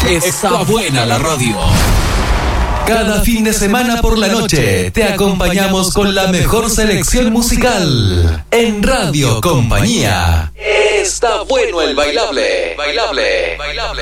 Está buena la radio. Cada fin de semana por la noche te acompañamos con la mejor selección musical en Radio Compañía. Está bueno el bailable. Bailable.